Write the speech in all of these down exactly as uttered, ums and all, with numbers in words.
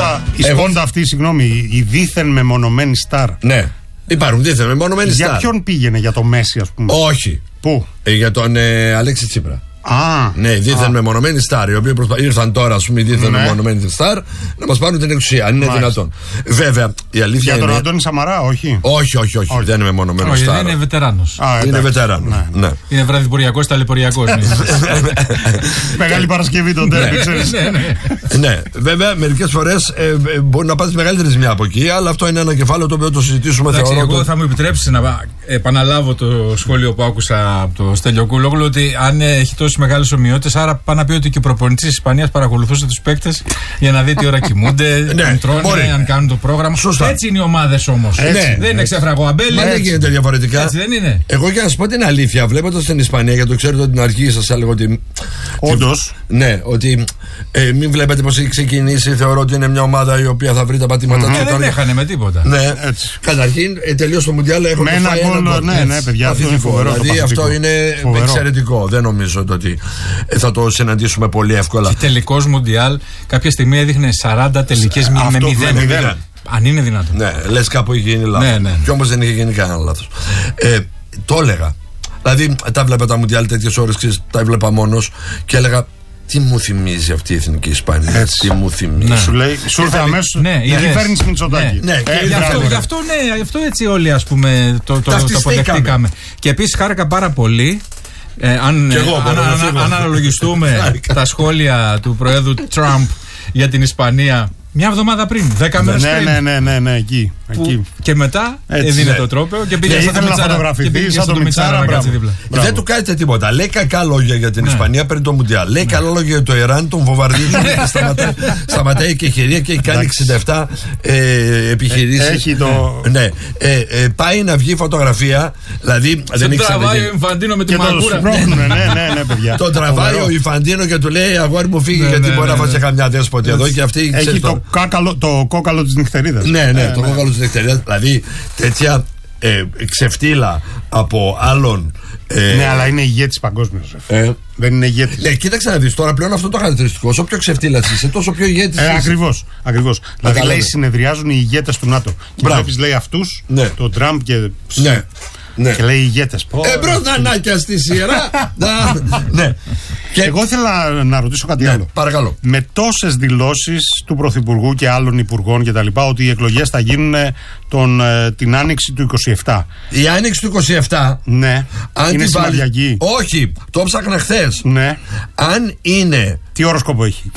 Τώρα η σπόντα αυτή, συγγνώμη, η δίθεν μεμονωμένη στάρ. Ναι, υπάρχουν δίθεν μεμονωμένοι στάρ. Για ποιον πήγαινε, για το Μέση, ας πούμε? Όχι. Πού? Ε, για τον ε, Αλέξη Τσίπρα. Α, ναι, δίθεν μεμονωμένοι στάρ, οι οποίοι προσπα... ήρθαν τώρα, ας πούμε, οι δίθεν ναι. μεμονωμένοι στάρ, να μας πάρουν την εξουσία, αν είναι Μάλιστα. δυνατόν. Βέβαια, η αλήθεια για είναι. τον Αντώνη Σαμαρά, όχι. Όχι, όχι, όχι, όχι. δεν είναι μεμονωμένο όχι, στάρ. Δεν είναι βετεράνος. Α, είναι βετεράνος. Ναι. Ναι. Είναι βραδυποριακός, ταλαιπωριακός. Μεγάλη Παρασκευή τον τέρμι, ξέρεις. Ναι, βέβαια, μερικές φορές ε, ε, μπορεί να πάτε μεγαλύτερη ζημιά από εκεί, αλλά αυτό είναι ένα κεφάλαιο το οποίο το συζητήσουμε. Εντάξει, θεωρώ, εγώ το... θα μου επιτρέψει να επαναλάβω το σχόλιο που άκουσα από το Στέλιο Κούλογλου, ότι αν έχει τόσες μεγάλες ομοιότητες, άρα πάει να πει ότι και ο προπονητής της Ισπανίας παρακολουθούσε τους παίκτες για να δει τι ώρα κοιμούνται, ναι, αν τρώνε, μπορεί. αν κάνουν το πρόγραμμα. Σωστά. Έτσι είναι οι ομάδες όμως. Ναι, δεν είναι ξέφραγο αμπέλι. Μα δεν γίνεται διαφορετικά. Έτσι δεν είναι. Εγώ για να σου πω την αλήθεια, βλέποντας την Ισπανία, γιατί το ξέρετε ότι την αρχή σας έλεγα ότι. Όντως. Ναι, ότι ε, μην βλέπετε πως έχει ξεκινήσει. Θεωρώ ότι είναι μια ομάδα η οποία θα βρει τα πατήματά mm-hmm. του. Δεν έχανε με τίποτα. Ναι, έτσι. Καταρχήν, ε, τελείως το Μουντιάλ έχουν με ένα γκολ. Ναι, ναι, παιδιά, αυτό είναι φοβερό. Δηλαδή αυτό είναι εξαιρετικό. Δεν νομίζω ότι θα το συναντήσουμε πολύ εύκολα. Και τελικός Μουντιάλ κάποια στιγμή έδειχνε σαράντα τελικές με μηδέν. Αν είναι δυνατόν. Ναι, λες κάπου είχε γίνει λάθος. Ναι, ναι. Και όμως δεν είχε γίνει κανένα λάθος. Ε, το έλεγα. Δηλαδή τα βλέπα τα Μουντιάλ τέτοιες ώρες, ξέρεις, τα έβλεπα μόνος και έλεγα. Τι μου θυμίζει αυτή η εθνική Ισπανία. Έτσι. Τι μου θυμίζει. Ναι. Σου λέει, σου ήρθε αμέσως. Ναι, η κυβέρνηση Μητσοτάκη. Ναι, ναι. Ε, γι' αυτό, γι' αυτό, ναι, γι' αυτό έτσι όλοι, ας πούμε, το, το, το αποδεχτήκαμε. Και επίσης χάρηκα πάρα πολύ. Ε, αν, εγώ, αν, αν, αν αναλογιστούμε τα σχόλια του Προέδρου Τραμπ για την Ισπανία μια εβδομάδα πριν, δέκα μέρες ναι, πριν. Ναι, ναι, ναι, ναι, εκεί. εκεί. Και μετά έτσι, έδινε ναι. το τρόπαιο και πήγε σαν το Μιτσάρα. Και πήγε σαν το Μιτσάρα να κάτσει δίπλα. Δεν του κάνετε τίποτα. Λέει κακά λόγια για την ναι. Ισπανία πριν το Μουντιάλ. Λέει ναι. καλά λόγια για το Ιράν, τον βομβαρδίζει και σταματάει, σταματάει και χειρία και έχει κάνει εξήντα επτά ε, επιχειρήσεις. Έχει το. Ναι. Ε, ε, πάει να βγει φωτογραφία. Δηλαδή δεν έχει τραβάει ο Ινφαντίνο με τη μαγούρα. Ναι, ναι, ναι, παιδιά. Τον τραβάει ο Ινφαντίνο και του λέει αγόρι μου φύγει γιατί μπορεί να φάσει καμιά δέσποτη εδώ και αυτή. Έχει το κόκαλο της νυχτερίδας. Ναι, ναι, το κόκαλο της νυχτερίδας. Δηλαδή τέτοια ε, ξεφτύλα από άλλον. Ε, ναι, αλλά είναι ηγέτης παγκόσμιος. Ε, δεν είναι ηγέτης. Ναι, κοίταξε να δεις τώρα πλέον αυτό το χαρακτηριστικό. Όσο πιο ξεφτύλας είσαι, τόσο πιο ηγέτης. Ε, ακριβώς. ακριβώς. Δηλαδή λέει συνεδριάζουν οι ηγέτες του ΝΑΤΟ. Και βλέπεις λέει αυτούς, ναι. τον Τραμπ και. Ναι. Ναι. Και λέει ηγέτες. Εμπρός νανάκια στη σειρά. Ναι. Και εγώ ήθελα να ρωτήσω κάτι ναι, άλλο. Παρακαλώ. Με τόσες δηλώσεις του Πρωθυπουργού και άλλων υπουργών και τα λοιπά ότι οι εκλογές θα γίνουν τον, την άνοιξη του είκοσι επτά. Η άνοιξη του είκοσι επτά. Ναι. Αν είναι σημαδιακή. Όχι. Το ψάχνα χθες. Ναι. Αν είναι. Τι όροσκοπο έχει.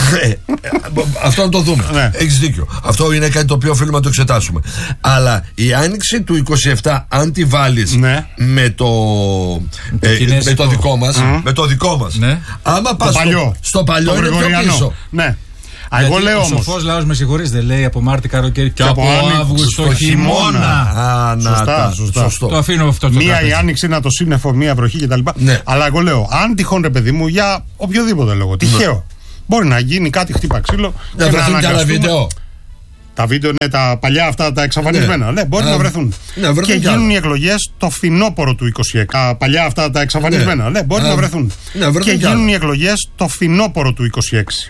Αυτό να το δούμε. Ναι. Έχεις δίκιο. Αυτό είναι κάτι το οποίο οφείλουμε να το εξετάσουμε. Αλλά η άνοιξη του είκοσι επτά, αν τη βάλεις ναι. με, το, με, ε, το με το δικό μας, mm. με το δικό μας. Ναι. Άμα πας στο, στο παλιό το είναι πιο πίσω. Ναι. Α, εγώ λέω όμως. Ο σοφός λαός, με συγχωρείς, δεν λέει από Μάρτι καλοκαίρι και, και από Αύγουστο χειμώνα. Α, σωστά, σωστά. Σωστό. Το αφήνω αυτό. Το μία η άνοιξη, ένα το σύννεφο, μία βροχή κτλ. Ναι. Αλλά εγώ λέω, αν τυχόν ρε παιδί μου, για οποιοδήποτε λόγο, τυχαίο, ναι. μπορεί να γίνει κάτι χτύπα ξύλο. Να βρεθούν και άλλα βίντεο. Τα βίντεο είναι τα παλιά αυτά τα εξαφανισμένα. Ναι, ναι μπορεί να, να βρεθούν. Να βρεθούν και γίνουν οι εκλογές το φθινόπωρο του είκοσι έξι. Τα παλιά αυτά τα εξαφανισμένα. Ναι, ναι μπορεί να, να βρεθούν. Να και γίνουν οι εκλογές το φθινόπωρο του είκοσι έξι.